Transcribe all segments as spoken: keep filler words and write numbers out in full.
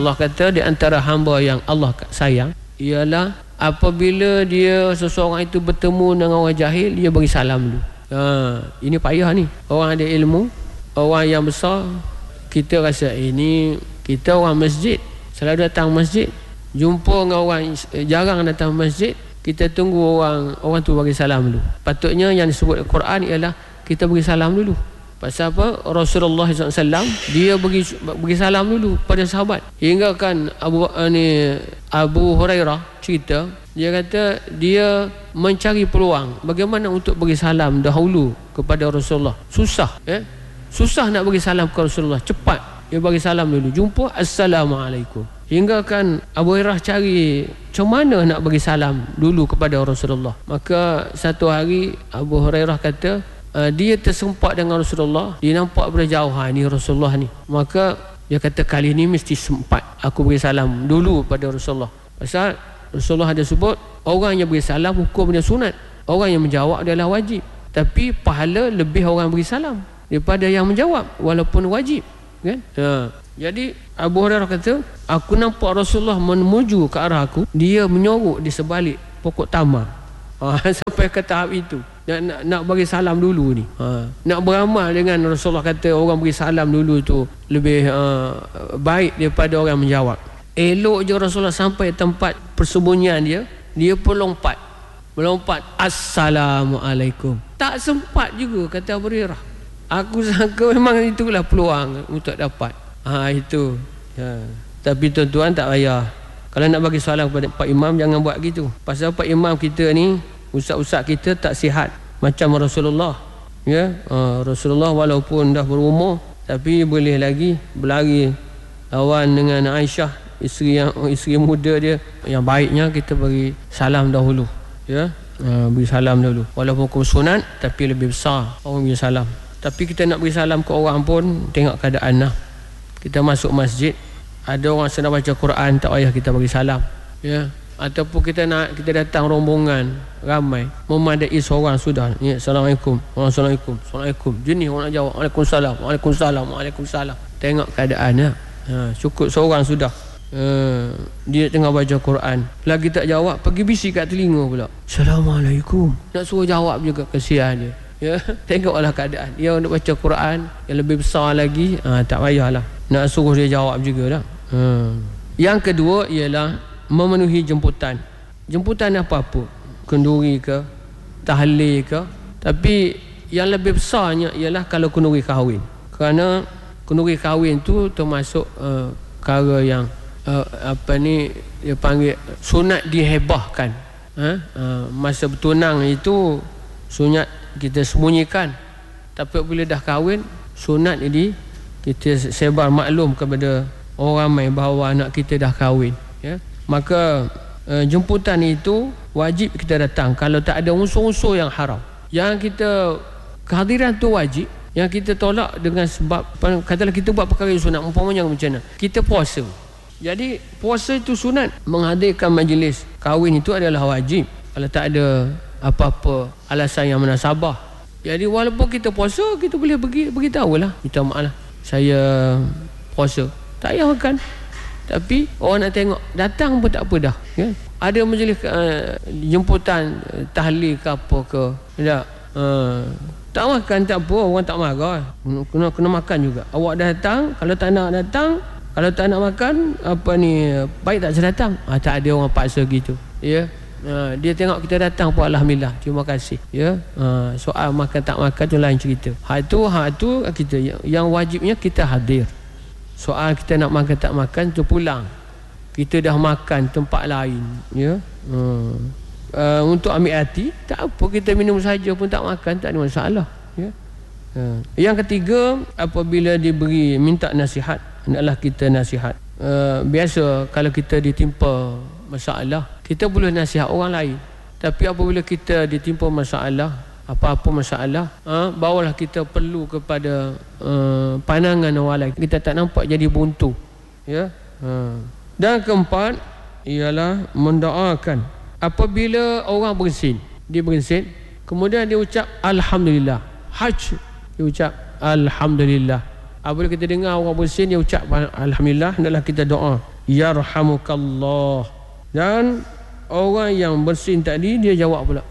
Allah kata di antara hamba yang Allah sayang ialah apabila dia seseorang itu bertemu dengan orang jahil, dia bagi salam dulu. Ha, ini payah ni. Orang ada ilmu, orang yang besar, kita rasa ini eh, kita orang masjid, selalu datang masjid, jumpa dengan orang jarang datang masjid, kita tunggu orang orang tu bagi salam dulu. Patutnya yang disebut Al-Quran ialah kita bagi salam dulu. Pasal apa? Rasulullah sallallahu alaihi wasallam dia bagi bagi salam dulu pada sahabat. Hingga kan Abu ni Abu Hurairah cerita, dia kata dia mencari peluang bagaimana untuk bagi salam dahulu kepada Rasulullah. Susah, eh? Susah nak bagi salam kepada Rasulullah. Cepat dia bagi salam dulu. Jumpa, assalamualaikum. Hingga kan Abu Hurairah cari macam mana nak bagi salam dulu kepada Rasulullah. Maka satu hari Abu Hurairah kata, Uh, dia tersempat dengan Rasulullah, dia nampak berjauh, ha, ni Rasulullah ni. Maka dia kata kali ni mesti sempat aku beri salam dulu pada Rasulullah. Pasal Rasulullah ada sebut orang yang beri salam hukum dia sunat, orang yang menjawab adalah wajib. Tapi pahala lebih orang beri salam daripada yang menjawab walaupun wajib, kan? Ha. Jadi Abu Hurairah kata, aku nampak Rasulullah menuju ke arah aku, dia menyorok di sebalik pokok tamar. Ha, sampai ke tahap itu. Nak, nak, nak bagi salam dulu ni, ha. Nak beramal dengan Rasulullah kata orang bagi salam dulu tu lebih uh, baik daripada orang menjawab. Elok je Rasulullah sampai tempat persembunyian dia, dia pun lompat melompat, assalamualaikum. Tak sempat juga, kata Abu Hurairah. Aku sangka memang itulah peluang untuk dapat. Ha, itu ha. Tapi tuan-tuan tak payah. Kalau nak bagi salam kepada Pak Imam, jangan buat gitu. Pasal Pak Imam kita ni, ustaz-ustaz kita tak sihat macam Rasulullah, ya. Uh, Rasulullah walaupun dah berumur tapi boleh lagi berlari lawan dengan Aisyah, isteri yang isteri muda dia. Yang baiknya kita bagi salam dahulu, ya. Uh, beri salam dahulu walaupun hukum sunat, tapi lebih besar orang beri salam. Tapi kita nak beri salam ke orang pun tengok keadaan lah. Kita masuk masjid, ada orang sedang baca Quran, tak payah kita bagi salam, ya. Ataupun kita nak kita datang rombongan ramai, memadai seorang sudah, ya, assalamualaikum, assalamualaikum, assalamualaikum, jenis orang nak jawab waalaikumsalam, waalaikumsalam, waalaikumsalam. Tengok keadaan, ya. Ha, cukup seorang sudah. Uh, dia tengah baca Quran, lagi tak jawab, pergi bisik kat telinga pula, assalamualaikum. Nak suruh jawab juga, kesian dia, ya. Tengoklah keadaan. Dia nak baca Quran yang lebih besar lagi, ha, tak payahlah nak suruh dia jawab jugalah. Ha. Yang kedua ialah memenuhi jemputan. Jemputan apa-apa, kenduri ke, tahlil ke. Tapi yang lebih besarnya ialah kalau kenduri kahwin. Kerana kenduri kahwin tu termasuk uh, perkara yang uh, apa ni dia panggil sunat dihebahkan. Ha? Uh, masa bertunang itu sunat kita sembunyikan. Tapi bila dah kahwin, sunat ini kita sebar maklum kepada orang ramai bahawa anak kita dah kahwin, ya. Maka uh, jemputan itu wajib kita datang kalau tak ada unsur-unsur yang haram. Yang kita kehadiran tu wajib, yang kita tolak dengan sebab katalah kita buat perkara yang sunat, umpamanya macam mana, kita puasa. Jadi puasa itu sunat, menghadirkan majlis kahwin itu adalah wajib kalau tak ada apa-apa alasan yang munasabah. Jadi walaupun kita puasa, kita boleh bagi beritahulah, minta maaf lah, saya puasa, tak payah makan. Tapi orang nak tengok, datang pun tak apa dah, ya? Ada majlis uh, jemputan uh, tahlil ke apa ke, tak, uh, tak makan tak apa, orang tak marah, kena, kena makan juga. Awak dah datang, kalau tak nak datang, kalau tak nak makan, apa ni, baik tak saya datang. Ah, tak ada orang paksa gitu, ya. Uh, dia tengok kita datang pun alhamdulillah, terima kasih, ya. Uh, soal makan tak makan tu lain cerita. Hak tu, hak tu kita, yang wajibnya kita hadir. Soal kita nak makan tak makan tu pulang, kita dah makan tempat lain, ya. Hmm. Uh, untuk ambil hati, tak apa, kita minum saja pun tak makan, tak ada masalah, ya. Uh. Yang ketiga, apabila diberi minta nasihat, hendaklah kita nasihat. Uh, biasa kalau kita ditimpa masalah, kita boleh nasihat orang lain. Tapi apabila kita ditimpa masalah, apa-apa masalah, ha, bawalah kita perlu kepada uh, pandangan orang lain. Kita tak nampak jadi buntu, ya. Ha. Dan keempat ialah mendoakan. Apabila orang bersin, dia bersin, kemudian dia ucap alhamdulillah, haj, dia ucap alhamdulillah. Apabila kita dengar orang bersin dia ucap alhamdulillah, hendaklah kita doa, yarhamukallah. Dan orang yang bersin tadi dia jawab pula,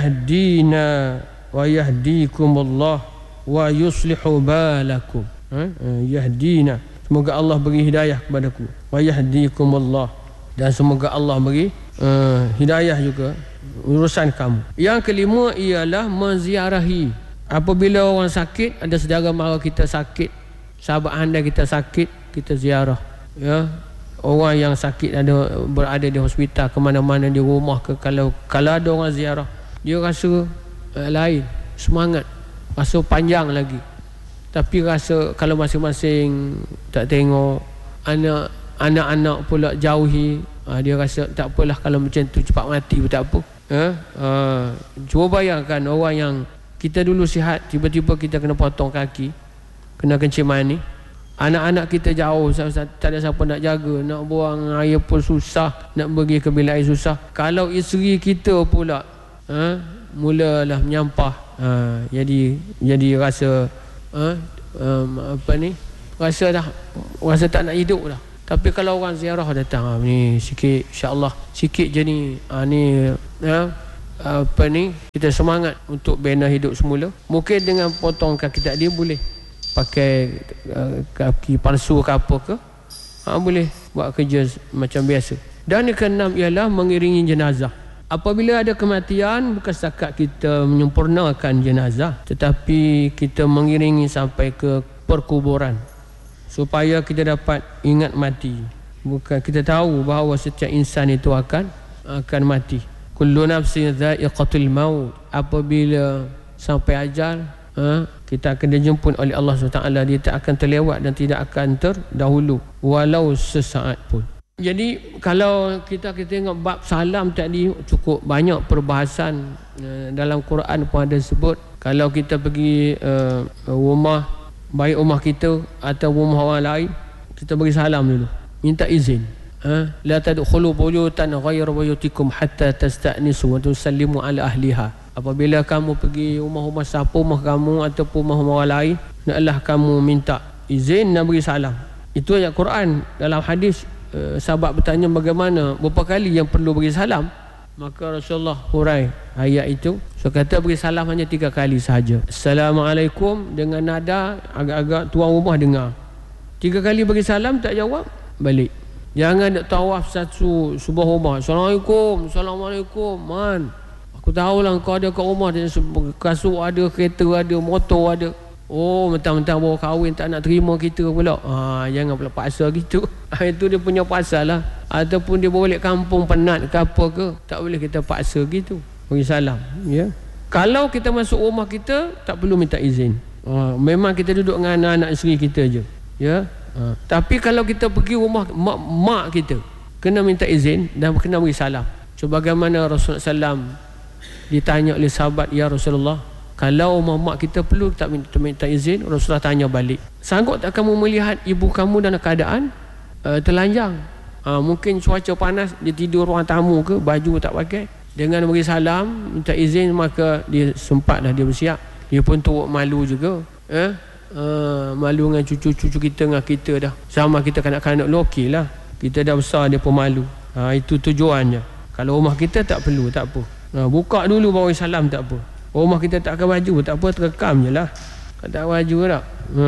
yahdina wa yahdikumullah wa yuslihu balakum. Ha? Yahdina, semoga Allah beri hidayah kepadaku, wa yahdikumullah, dan semoga Allah beri uh, hidayah juga urusan kamu. Yang kelima ialah menziarahi. Apabila orang sakit, ada saudara mara kita sakit, sahabat anda kita sakit, kita ziarah. Ya, orang yang sakit ada berada di hospital, ke mana-mana, di rumah ke, kalau kalau ada orang ziarah, dia rasa uh, lain, semangat, rasa panjang lagi. Tapi rasa kalau masing-masing tak tengok, anak anak-anak pula jauhi, uh, dia rasa tak apalah, kalau macam tu cepat mati pun tak apa. Ha? Uh, cuba bayangkan orang yang kita dulu sihat, tiba-tiba kita kena potong kaki, kena kencing mani, anak-anak kita jauh, tak ada siapa nak jaga, nak buang air pun susah, nak pergi ke bilik air susah. Kalau isteri kita pula ha, mulalah menyampah, ha, jadi jadi rasa ha, um, apa ni, rasa dah rasa tak nak hidup dah. Tapi kalau orang ziarah datang, ha, ni sikit, insya-Allah sikit je ni, ha, ni ha, apa ni, kita semangat untuk bina hidup semula. Mungkin dengan potong kaki tadi boleh pakai uh, kaki palsu ke apa ke, ha, boleh buat kerja macam biasa. Dan yang keenam ialah mengiringi jenazah. Apabila ada kematian, bukan setakat kita menyempurnakan jenazah, tetapi kita mengiringi sampai ke perkuburan, supaya kita dapat ingat mati. Bukan, kita tahu bahawa setiap insan itu akan akan mati. Kullu nafsin dha'iqatul maut. Apabila sampai ajal, ha, kita akan dijemput oleh Allah subhanahu wa taala. Dia tak akan terlewat dan tidak akan terdahulu walau sesaat pun. Jadi kalau kita kita tengok bab salam tadi, cukup banyak perbahasan. uh, dalam Quran pun ada sebut, kalau kita pergi uh, rumah, baik rumah kita atau rumah orang lain, kita beri salam dulu, minta izin. ha? La tadkhulu buyutan ghayra buyutikum hatta tasta'nisu wa tusallimu ala ahliha. Apabila kamu pergi rumah-rumah siapa, rumah kamu ataupun rumah orang lain, naklah kamu minta izin dan beri salam. Itu ayat Quran. Dalam hadis, uh, sahabat bertanya bagaimana, berapa kali yang perlu beri salam, maka Rasulullah hurai ayat itu. So kata beri salam hanya tiga kali sahaja. Assalamualaikum, dengan nada agak-agak tuan rumah dengar. Tiga kali beri salam, tak jawab, balik. Jangan nak tawaf satu sebuah rumah, Assalamualaikum, Assalamualaikum, man, aku tahulah kau ada kat rumah, kasut ada, kereta ada, motor ada. Oh, mentang-mentang baru kahwin tak nak terima kita pula. Ha, jangan pula paksa gitu. Itu dia punya pasal lah. Ataupun dia balik kampung penat ke apa ke, tak boleh kita paksa gitu. Bagi salam, ya. Kalau kita masuk rumah kita, tak perlu minta izin. Ha, memang kita duduk dengan anak-anak isteri kita je, ya. Ha, tapi kalau kita pergi rumah mak, mak kita, kena minta izin dan kena beri salam. Sebagaimana Rasulullah sallallahu alaihi wasallam ditanya oleh sahabat, ya Rasulullah, kalau rumah mak kita perlu tak minta, minta izin? Rasulullah tanya balik, sanggup tak kamu melihat ibu kamu dalam keadaan uh, telanjang? Uh, mungkin cuaca panas, dia tidur ruang tamu ke, baju tak pakai. Dengan beri salam, minta izin, maka dia sempatlah dia bersiap. Dia pun turut malu juga. Eh? Uh, malu dengan cucu-cucu kita, dengan kita dah. Sama kita kanak-kanak dulu, okey lah. Kita dah besar, dia pun malu. Uh, itu tujuannya. Kalau rumah kita tak perlu, tak apa. Uh, buka dulu baru salam, tak apa. Rumah kita tak pakai baju, tak apa, terekam je lah. Tak baju tak.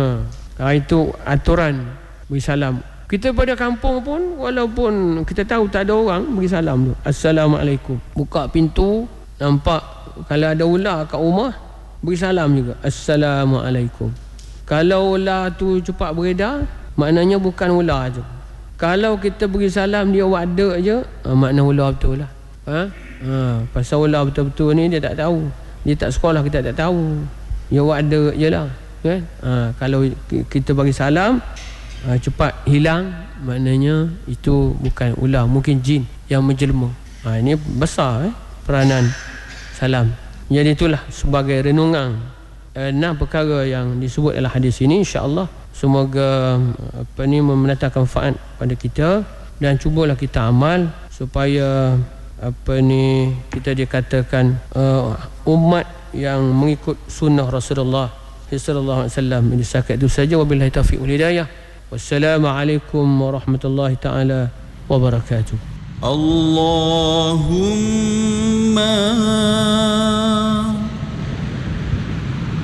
Ha. Itu aturan beri salam. Kita pada kampung pun, walaupun kita tahu tak ada orang, beri salam tu. Assalamualaikum. Buka pintu, nampak kalau ada ular kat rumah, beri salam juga. Assalamualaikum. Kalau ular tu cepat beredar, maknanya bukan ular je. Kalau kita beri salam dia wadak je, ha, makna ular betul lah. Ha? Ha. Pasal ular betul-betul ni dia tak tahu. Dia tak sekolah, kita tak tahu. Dia wadak je lah, kan? Ha, kalau kita bagi salam, ha, cepat hilang, maknanya itu bukan ular, mungkin jin yang menjelma. Ha, ini besar eh, peranan salam. Jadi itulah sebagai renungan enam perkara yang disebut dalam hadis ini. InsyaAllah semoga apa ni mendatangkan manfaat pada kita, dan cubalah kita amal supaya apa ni kita dikatakan uh, umat yang mengikut sunnah Rasulullah sallallahu alaihi wasallam. Ini sahaja itu saja. Wabillahi taufiq wal hidayah. Wassalamualaikum warahmatullahi taala wabarakatuh. الله